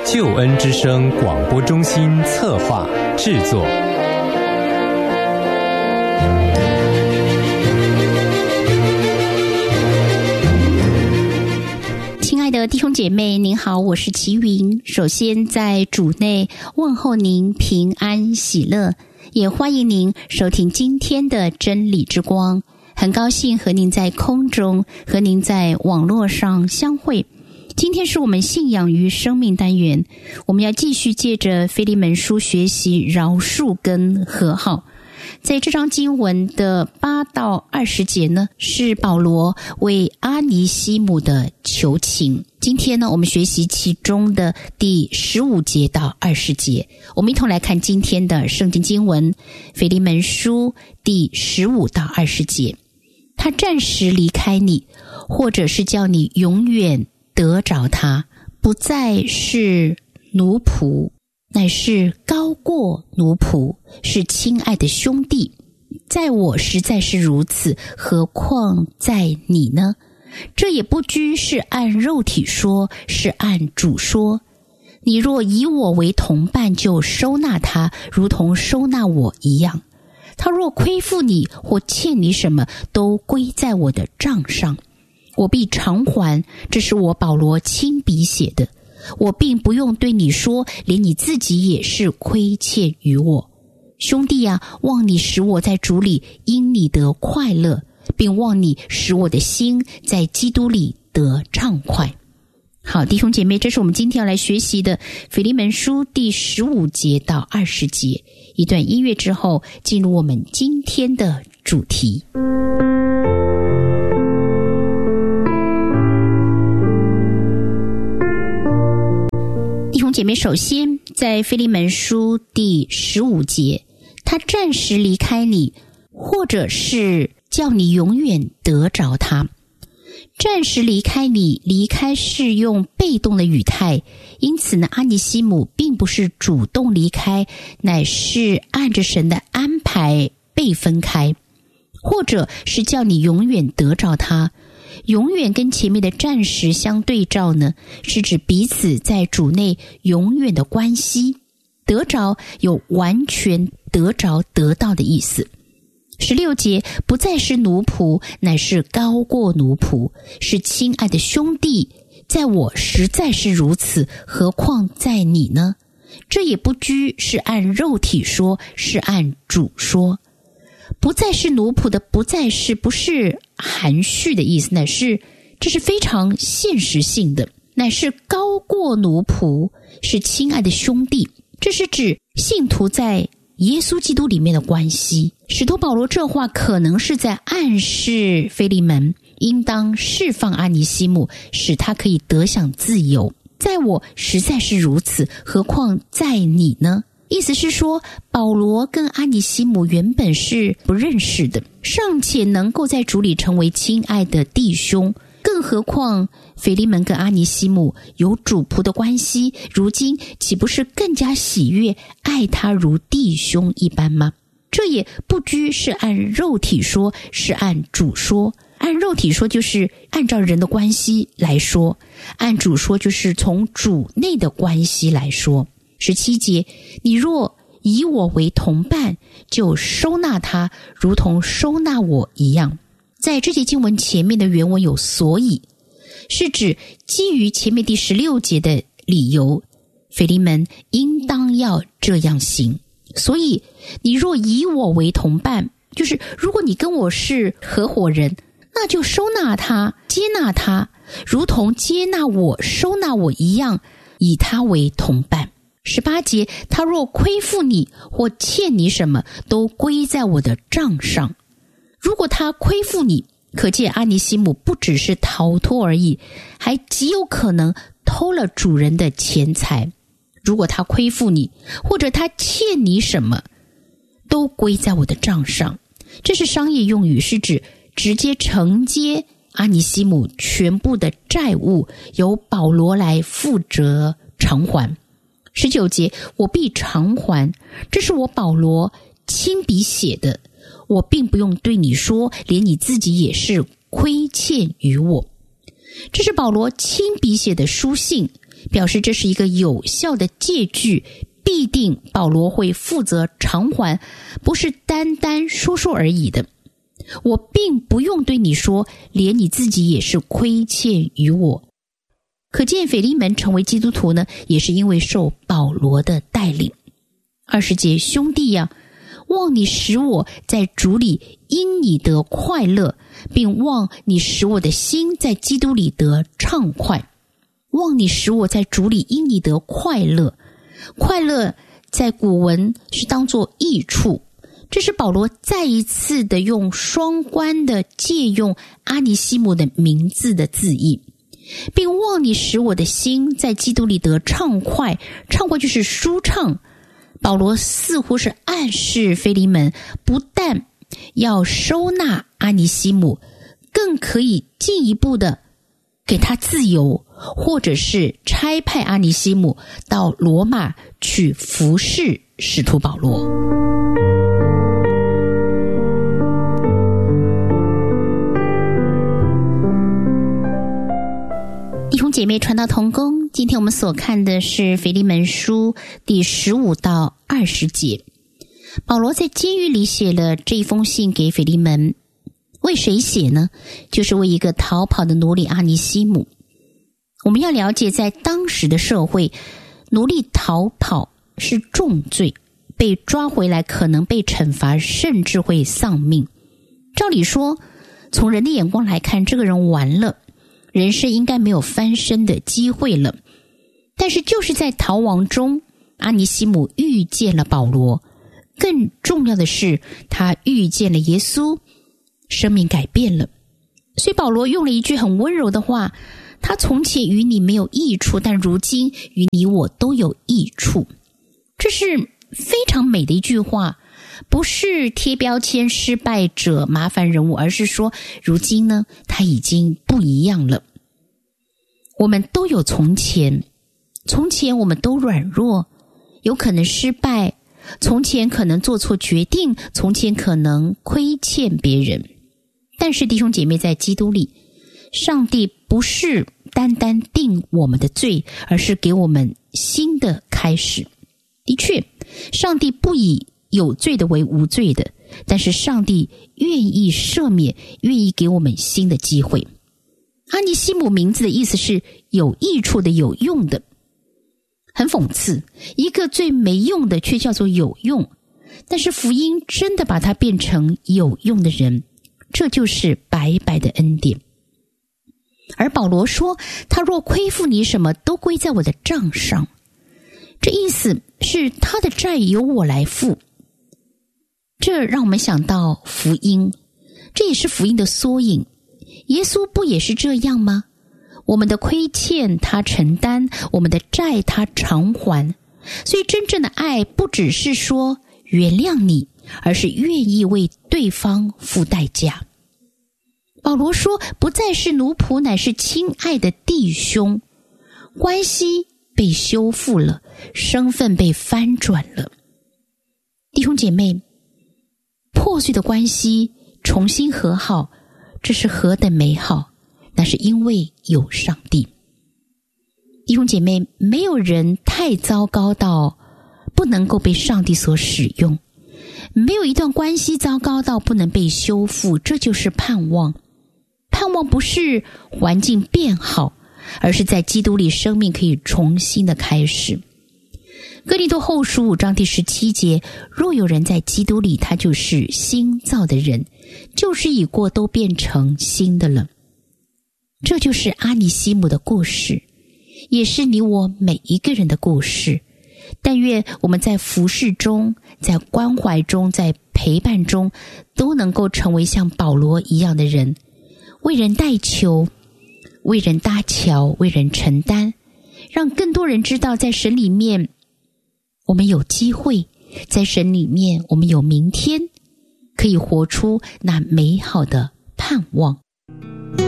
救恩之声广播中心策划制作。 亲爱的弟兄姐妹，您好，我是齐云。首先在主内问候您平安喜乐，也欢迎您收听今天的真理之光。很高兴和您在空中，和您在网络上相会。今天是我们信仰与生命单元，我们要继续借着腓利门书学习饶恕跟和好。在这章经文的8到20节呢，是保罗为阿尼西姆的求情。今天呢，我们学习其中的第15节到20节。我们一同来看今天的圣经经文，腓利门书第15到20节。他暂时离开你，或者是叫你永远得着他，不再是奴仆，乃是高过奴仆，是亲爱的兄弟。在我实在是如此，何况在你呢？这也不拘是按肉体说，是按主说。你若以我为同伴，就收纳他，如同收纳我一样。他若亏负你或欠你什么，都归在我的账上，我必偿还。这是我保罗亲笔写的，我并不用对你说，连你自己也是亏欠于我。兄弟啊，望你使我在主里因你得快乐，并望你使我的心在基督里得畅快。好，弟兄姐妹，这是我们今天要来学习的腓利门书第15节到20节。一段音乐之后，进入我们今天的主题。弟兄姐妹，首先在腓利门书第15节，他暂时离开你，或者是叫你永远得着他。暂时离开你，离开是用被动的语态，因此呢，阿尼西姆并不是主动离开，乃是按着神的安排被分开，或者是叫你永远得着他。永远跟前面的暂时相对照呢，是指彼此在主内永远的关系。得着有完全得着得到的意思。16节，不再是奴仆，乃是高过奴仆，是亲爱的兄弟。在我实在是如此，何况在你呢？这也不拘是按肉体说，是按主说。不再是奴仆的不再是，不是含蓄的意思，乃是这是非常现实性的，乃是高过奴仆，是亲爱的兄弟。这是指信徒在耶稣基督里面的关系。使徒保罗这话可能是在暗示腓利门应当释放阿尼西姆，使他可以得享自由。在我实在是如此，何况在你呢？意思是说，保罗跟阿尼西姆原本是不认识的，尚且能够在主里成为亲爱的弟兄，更何况腓利门跟阿尼西姆有主仆的关系，如今岂不是更加喜悦，爱他如弟兄一般吗？这也不拘是按肉体说，是按主说。按肉体说就是按照人的关系来说，按主说就是从主内的关系来说。17节，你若以我为同伴，就收纳他，如同收纳我一样。在这节经文前面的原文有所以，是指基于前面第16节的理由，腓利门应当要这样行。所以你若以我为同伴，就是如果你跟我是合伙人，那就收纳他，接纳他，如同接纳我收纳我一样，以他为同伴。18节，他若亏负你或欠你什么，都归在我的账上。如果他亏负你，可见阿尼西姆不只是逃脱而已，还极有可能偷了主人的钱财。如果他亏负你，或者他欠你什么，都归在我的账上。这是商业用语，是指直接承接阿尼西姆全部的债务，由保罗来负责偿还。19节，我必偿还，这是我保罗亲笔写的，我并不用对你说，连你自己也是亏欠于我。这是保罗亲笔写的书信， 表示这是一个有效的借据，必定保罗会负责偿还，不是单单说说而已的。我并不用对你说，连你自己也是亏欠于我。可见腓利门成为基督徒呢，也是因为受保罗的带领。20节，兄弟呀，望你使我在主里因你得快乐，并望你使我的心在基督里得畅快。望你使我在主里因你得快乐，快乐在古文是当作益处，这是保罗再一次的用双关的借用阿尼西姆的名字的字义，并望你使我的心在基督里得畅快，畅快就是舒畅。保罗似乎是暗示腓利门不但要收纳阿尼西姆，更可以进一步的给他自由，或者是差派阿尼西姆到罗马去服侍使徒保罗。弟兄姐妹，传道同工，今天我们所看的是腓利门书第15到20节。保罗在监狱里写了这一封信给腓利门，为谁写呢？就是为一个逃跑的奴隶阿尼西姆。我们要了解，在当时的社会，奴隶逃跑是重罪，被抓回来可能被惩罚，甚至会丧命。照理说，从人的眼光来看，这个人完了，人生应该没有翻身的机会了。但是就是在逃亡中，阿尼西姆遇见了保罗，更重要的是他遇见了耶稣，生命改变了。所以保罗用了一句很温柔的话，他从前与你没有益处，但如今与你我都有益处。这是非常美的一句话，不是贴标签失败者麻烦人物，而是说如今呢，他已经不一样了。我们都有从前我们都软弱，有可能失败，从前可能做错决定，从前可能亏欠别人。但是弟兄姐妹，在基督里，上帝不是单单定我们的罪，而是给我们新的开始。的确，上帝不以有罪的为无罪的，但是上帝愿意赦免，愿意给我们新的机会。阿尼西姆名字的意思是有益处的，有用的。很讽刺，一个最没用的却叫做有用，但是福音真的把它变成有用的人，这就是白白的恩典。而保罗说，他若亏负你什么，都归在我的账上。这意思是他的债由我来付。这让我们想到福音，这也是福音的缩影。耶稣不也是这样吗？我们的亏欠他承担，我们的债他偿还。所以真正的爱不只是说原谅你，而是愿意为对方付代价。保罗说，不再是奴仆，乃是亲爱的弟兄，关系被修复了，身份被翻转了。弟兄姐妹，破碎的关系重新和好，这是何等美好，那是因为有上帝。弟兄姐妹，没有人太糟糕到不能够被上帝所使用，没有一段关系糟糕到不能被修复，这就是盼望。盼望不是环境变好，而是在基督里生命可以重新的开始。哥林多后书5章第17节，若有人在基督里，他就是新造的人，旧事已过，都变成新的了。这就是阿尼西姆的故事，也是你我每一个人的故事。但愿我们在服事中，在关怀中，在陪伴中，都能够成为像保罗一样的人，为人代求，为人搭桥，为人承担，让更多人知道，在神里面我们有机会，在神里面我们有明天，可以活出那美好的盼望。